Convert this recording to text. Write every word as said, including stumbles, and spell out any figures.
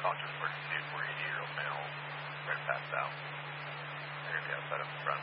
conscious emergency for eighty-year-old male, right passed out. They're going to be outside of the front.